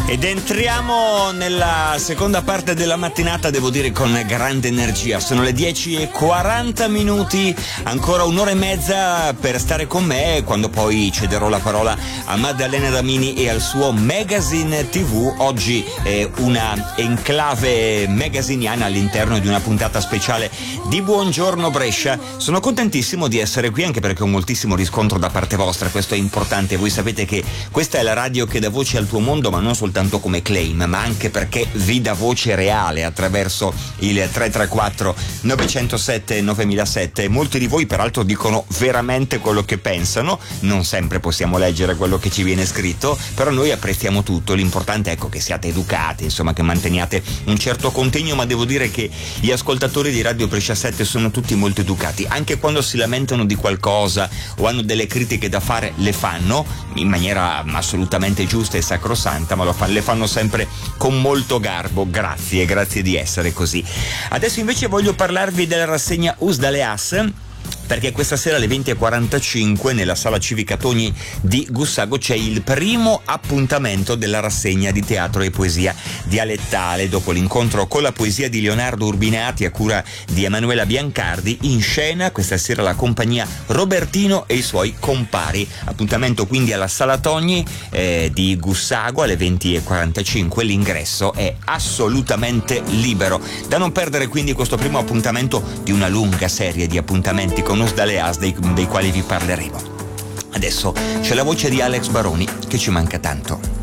Ed entriamo nella seconda parte della mattinata, devo dire con grande energia. Sono le 10:40, ancora un'ora e mezza per stare con me, quando poi cederò la parola a Maddalena Damini e al suo Magazine TV. Oggi è una enclave magaziniana all'interno di una puntata speciale di Buongiorno Brescia. Sono contentissimo di essere qui, anche perché ho moltissimo riscontro da parte vostra, questo è importante. Voi sapete che questa è la radio che dà voce al tuo mondo, ma non soltanto come claim, ma anche perché vi dà voce reale attraverso il 334 907 9007. Molti di voi peraltro dicono veramente quello che pensano, non sempre possiamo leggere quello che ci viene scritto, però noi apprezziamo tutto. L'importante è che siate educati, insomma, che manteniate un certo contegno, ma devo dire che gli ascoltatori di Radio Brescia 7 sono tutti molto educati, anche quando si lamentano di qualcosa o hanno delle critiche da fare, le fanno in maniera assolutamente giusta e sacrosanta, ma le fanno sempre con molto garbo. Grazie di essere così. Adesso invece voglio parlarvi della rassegna Us dalle As, perché questa sera alle 20:45 nella Sala Civica Togni di Gussago c'è il primo appuntamento della rassegna di teatro e poesia dialettale. Dopo l'incontro con la poesia di Leonardo Urbinati a cura di Emanuela Biancardi, in scena questa sera la compagnia Robertino e i suoi compari. Appuntamento quindi alla Sala Togni di Gussago alle 20:45. L'ingresso è assolutamente libero. Da non perdere quindi questo primo appuntamento di una lunga serie di appuntamenti con Us dalle As dei quali vi parleremo. Adesso c'è la voce di Alex Baroni che ci manca tanto.